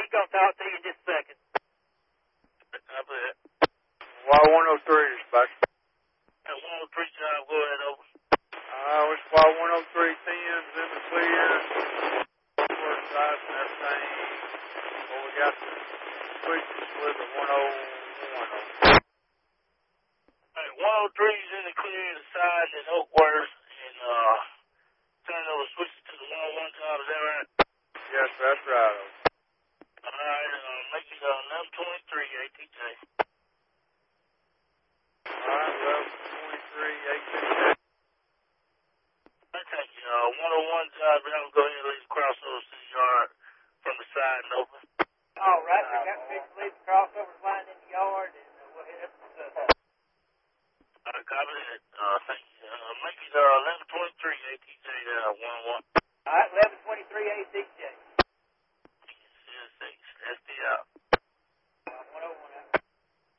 going to talk to you in just a second. I bet. Y103 dispatch. At 103 John, go ahead, over. It's Y10310's in the clear. We're size and everything. Well, we got the switches with the 101. Alright, 103's in the clear, the side in Oakworth, and turn those switches to the 101 job, is that right? Yes, that's right. Alright, make it 1123 ATJ. Alright, 1123 ATJ. I take you, 101 job, and I'm going to go ahead and leave the crossover to the yard from the side and open. All right, we got to leave the crossovers line in the yard, and we'll hit up the Alright, copy that. Thank you. Make it 1123 ATJ 101.